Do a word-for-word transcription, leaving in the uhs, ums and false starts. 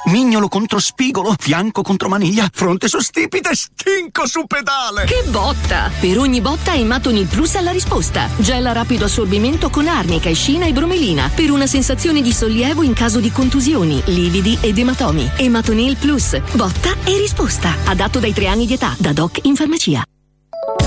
mignolo contro spigolo, fianco contro maniglia, fronte su stipite, stinco su pedale. Che botta! Per ogni botta Ematonil Plus ha la risposta. Gel a rapido assorbimento con arnica, escina e bromelina per una sensazione di sollievo in caso di contusioni, lividi ed ematomi. Ematonil Plus, botta e risposta. Adatto dai tre anni di età, da Doc in farmacia.